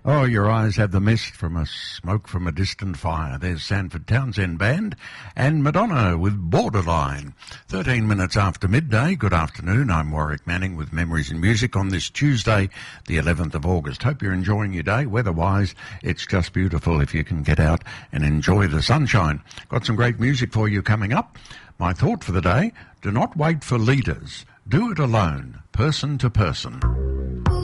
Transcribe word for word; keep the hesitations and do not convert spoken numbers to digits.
Oh, your eyes have the mist from a smoke from a distant fire. There's Sanford Townsend Band and Madonna with Borderline. thirteen minutes after midday. Good afternoon. I'm Warwick Manning with Memories and Music on this Tuesday, the eleventh of August. Hope you're enjoying your day. Weather-wise, it's just beautiful if you can get out and enjoy the sunshine. Got some great music for you coming up. My thought for the day, do not wait for leaders. Do it alone, person to person.